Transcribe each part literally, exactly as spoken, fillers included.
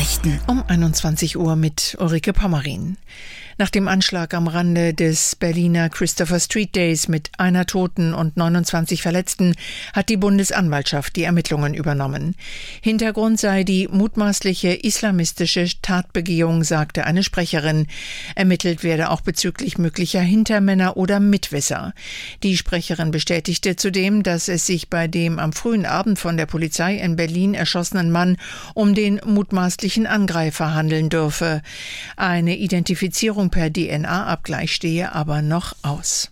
Nachrichten um einundzwanzig Uhr mit Ulrike Pommerin. Nach dem Anschlag am Rande des Berliner Christopher Street Days mit einer Toten und neunundzwanzig Verletzten hat die Bundesanwaltschaft die Ermittlungen übernommen. Hintergrund sei die mutmaßliche islamistische Tatbegehung, sagte eine Sprecherin. Ermittelt werde auch bezüglich möglicher Hintermänner oder Mitwisser. Die Sprecherin bestätigte zudem, dass es sich bei dem am frühen Abend von der Polizei in Berlin erschossenen Mann um den mutmaßlichen Angreifer handeln dürfe. Eine Identifizierung per D N A-Abgleich stehe aber noch aus.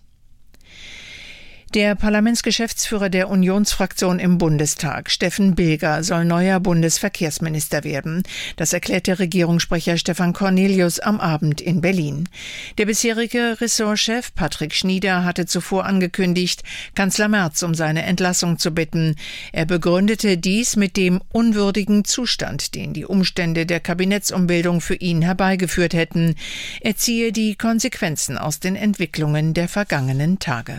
Der Parlamentsgeschäftsführer der Unionsfraktion im Bundestag, Steffen Bilger, soll neuer Bundesverkehrsminister werden. Das erklärte Regierungssprecher Stefan Cornelius am Abend in Berlin. Der bisherige Ressortchef Patrick Schnieder hatte zuvor angekündigt, Kanzler Merz um seine Entlassung zu bitten. Er begründete dies mit dem unwürdigen Zustand, den die Umstände der Kabinettsumbildung für ihn herbeigeführt hätten. Er ziehe die Konsequenzen aus den Entwicklungen der vergangenen Tage.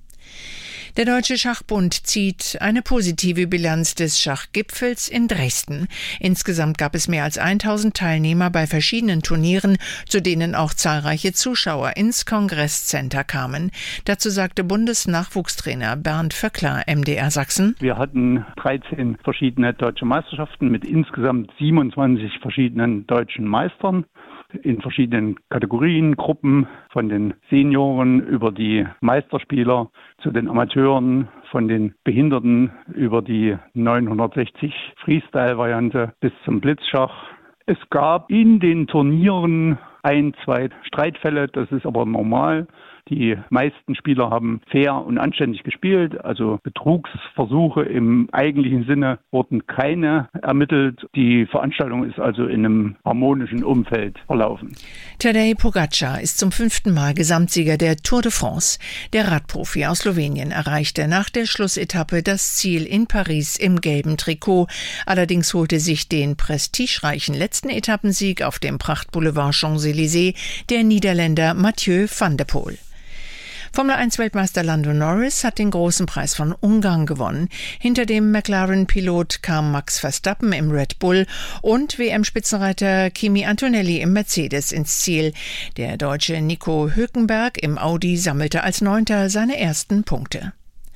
Der Deutsche Schachbund zieht eine positive Bilanz des Schachgipfels in Dresden. Insgesamt gab es mehr als tausend Teilnehmer bei verschiedenen Turnieren, zu denen auch zahlreiche Zuschauer ins Kongresscenter kamen. Dazu sagte Bundesnachwuchstrainer Bernd Vöckler, M D R Sachsen: Wir hatten dreizehn verschiedene deutsche Meisterschaften mit insgesamt siebenundzwanzig verschiedenen deutschen Meistern in verschiedenen Kategorien, Gruppen, von den Senioren über die Meisterspieler zu den Amateuren, von den Behinderten über die neunhundertsechzig Freestyle-Variante bis zum Blitzschach. Es gab in den Turnieren ein, zwei Streitfälle, das ist aber normal. Die meisten Spieler haben fair und anständig gespielt, also Betrugsversuche im eigentlichen Sinne wurden keine ermittelt. Die Veranstaltung ist also in einem harmonischen Umfeld verlaufen. Tadej Pogačar ist zum fünften Mal Gesamtsieger der Tour de France. Der Radprofi aus Slowenien erreichte nach der Schlussetappe das Ziel in Paris im gelben Trikot. Allerdings holte sich den prestigereichen letzten Etappensieg auf dem Prachtboulevard Champs-Élysées der Niederländer Mathieu van der Poel. Formel eins Weltmeister Lando Norris hat den großen Preis von Ungarn gewonnen. Hinter dem McLaren-Pilot kam Max Verstappen im Red Bull und W M-Spitzenreiter Kimi Antonelli im Mercedes ins Ziel. Der Deutsche Nico Hülkenberg im Audi sammelte als Neunter seine ersten Punkte.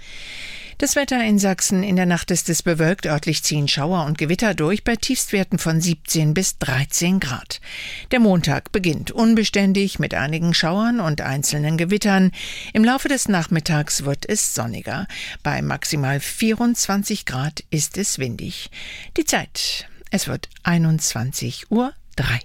Das Wetter in Sachsen: in der Nacht ist es bewölkt, örtlich ziehen Schauer und Gewitter durch bei Tiefstwerten von siebzehn bis dreizehn Grad. Der Montag beginnt unbeständig mit einigen Schauern und einzelnen Gewittern. Im Laufe des Nachmittags wird es sonniger. Bei maximal vierundzwanzig Grad ist es windig. Die Zeit: es wird einundzwanzig Uhr drei.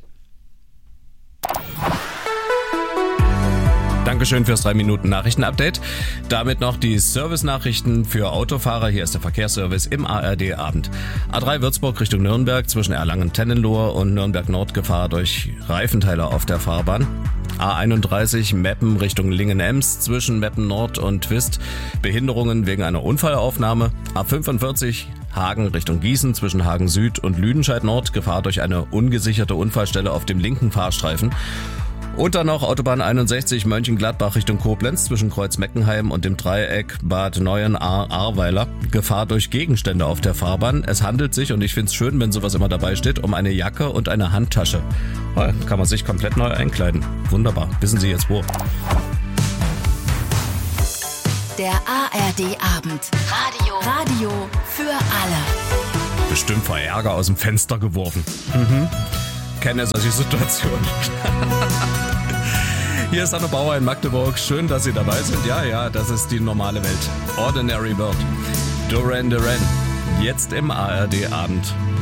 Dankeschön fürs drei Minuten Nachrichtenupdate. Damit noch die Service-Nachrichten für Autofahrer. Hier ist der Verkehrsservice im A R D-Abend. A drei Würzburg Richtung Nürnberg zwischen Erlangen-Tennenlohe und Nürnberg-Nord Gefahr durch Reifenteiler auf der Fahrbahn. A einunddreißig Meppen Richtung Lingen-Ems zwischen Meppen Nord und Twist. Behinderungen wegen einer Unfallaufnahme. A fünfundvierzig Hagen Richtung Gießen zwischen Hagen Süd und Lüdenscheid Nord. Gefahr durch eine ungesicherte Unfallstelle auf dem linken Fahrstreifen. Und dann noch Autobahn einundsechzig Mönchengladbach Richtung Koblenz zwischen Kreuz-Meckenheim und dem Dreieck Bad Neuenahr-Ahrweiler. Gefahr durch Gegenstände auf der Fahrbahn. Es handelt sich, und ich finde es schön, wenn sowas immer dabei steht, um eine Jacke und eine Handtasche. Da kann man sich komplett neu einkleiden. Wunderbar. Wissen Sie jetzt wo? Der A R D-Abend. Radio. Radio für alle. Bestimmt vor Ärger aus dem Fenster geworfen. Mhm. Kenne solche Situationen. Hier ist Anne Bauer in Magdeburg. Schön, dass Sie dabei sind. Ja, ja, das ist die normale Welt. Ordinary World. Duran Duran. Jetzt im A R D-Abend.